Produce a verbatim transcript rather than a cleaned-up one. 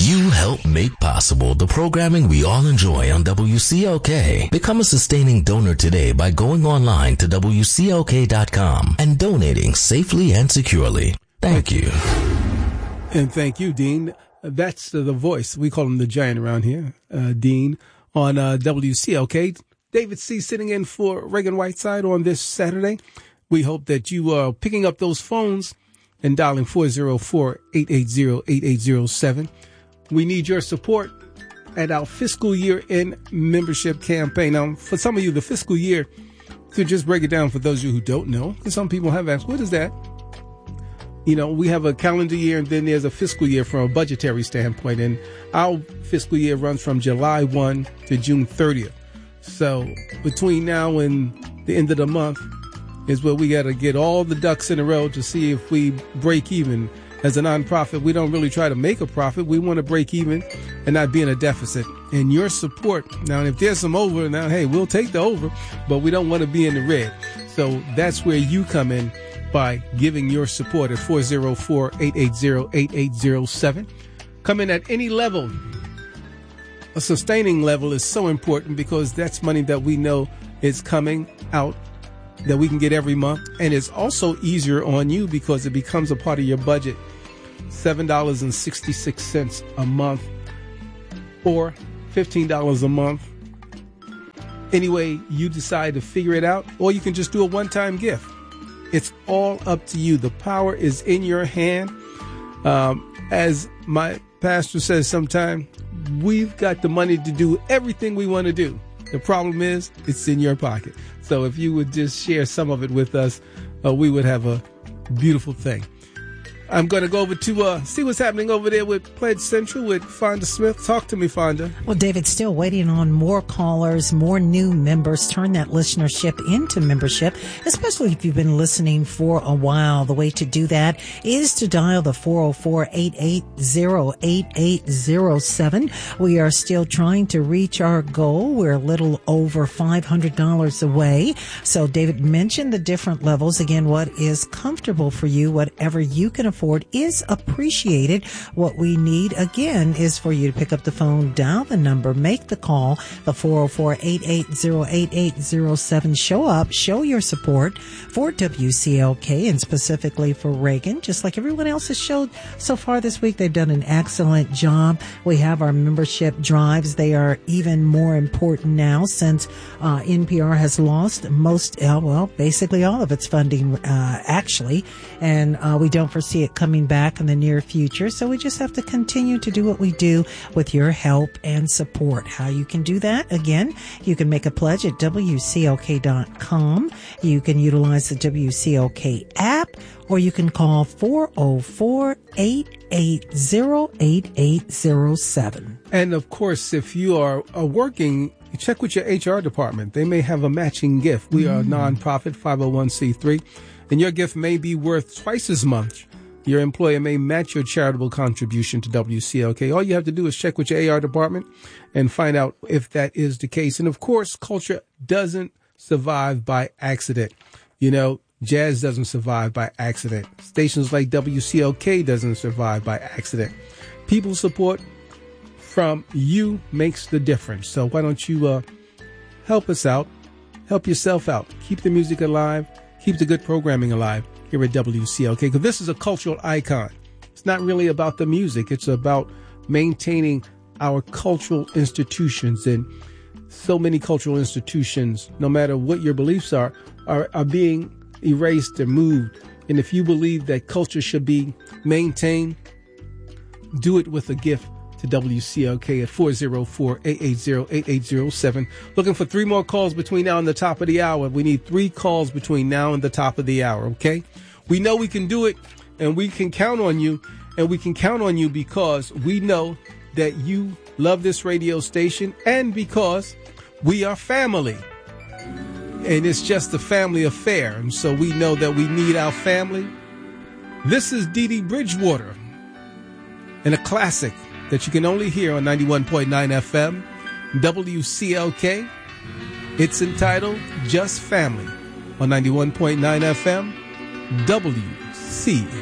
You help make possible the programming we all enjoy on W C L K. Become a sustaining donor today by going online to W C L K dot com and donating safely and securely. Thank you. And thank you, Dean. That's uh, the voice. We call him the giant around here, uh, Dean, on uh, W C L K. David C. sitting in for Reagan Whiteside on this Saturday. We hope that you are picking up those phones and dialing four oh four, eight eight zero, eight eight zero seven. We need your support at our fiscal year end membership campaign. Now, for some of you, the fiscal year, to just break it down for those of you who don't know, because some people have asked, what is that? You know, we have a calendar year and then there's a fiscal year from a budgetary standpoint. And our fiscal year runs from July first to June thirtieth. So between now and the end of the month is where we got to get all the ducks in a row to see if we break even. As a nonprofit, we don't really try to make a profit. We want to break even and not be in a deficit. And your support, now if there's some over, now hey, we'll take the over, but we don't want to be in the red. So that's where you come in by giving your support at four oh four, eight eight zero, eight eight zero seven. Come in at any level. A sustaining level is so important because that's money that we know is coming out that we can get every month. And it's also easier on you because it becomes a part of your budget. seven dollars and sixty-six cents a month or fifteen dollars a month. Anyway, you decide to figure it out, or you can just do a one-time gift. It's all up to you. The power is in your hand. Um, as my pastor says sometime, we've got the money to do everything we want to do. The problem is it's in your pocket. So if you would just share some of it with us, uh, we would have a beautiful thing. I'm going to go over to uh, see what's happening over there with Pledge Central with Fonda Smith. Talk to me, Fonda. Well, David, still waiting on more callers, more new members. Turn that listenership into membership, especially if you've been listening for a while. The way to do that is to dial the four oh four, eight eight zero, eight eight zero seven. We are still trying to reach our goal. We're a little over five hundred dollars away. So David mentioned the different levels. Again, what is comfortable for you, whatever you can afford is appreciated. What we need, again, is for you to pick up the phone, dial the number, make the call, the four oh four, eight eight zero, eight eight zero seven. Show up, show your support for W C L K and specifically for Reagan. Just like everyone else has showed so far this week, they've done an excellent job. We have our membership drives. They are even more important now since uh, N P R has lost most, uh, well, basically all of its funding, uh, actually, and uh, we don't foresee it coming back in the near future. So we just have to continue to do what we do with your help and support. How you can do that? Again, you can make a pledge at W C L K dot com. You can utilize the W C L K app, or you can call four oh four, eight eight zero, eight eight zero seven. And of course, if you are, are working, check with your H R department. They may have a matching gift. We are a nonprofit, five oh one c three, and your gift may be worth twice as much. Your employer may match your charitable contribution to W C L K. All you have to do is check with your A R department and find out if that is the case. And of course, culture doesn't survive by accident. You know, jazz doesn't survive by accident. Stations like W C L K doesn't survive by accident. People's support from you makes the difference. So why don't you uh, help us out, help yourself out, keep the music alive, keep the good programming alive here at W C L K, because this is a cultural icon. It's not really about the music. It's about maintaining our cultural institutions. And so many cultural institutions, no matter what your beliefs are, are, are being erased and moved. And if you believe that culture should be maintained, do it with a gift to W C L K at four oh four, eight eight zero, eight eight zero seven. Looking for three more calls between now and the top of the hour. We need three calls between now and the top of the hour, okay? We know we can do it, and we can count on you, and we can count on you because we know that you love this radio station and because we are family. And it's just a family affair, and so we know that we need our family. This is Dee Dee Bridgewater and a classic that you can only hear on ninety-one point nine F M, W C L K. It's entitled Just Family on ninety-one point nine F M, W C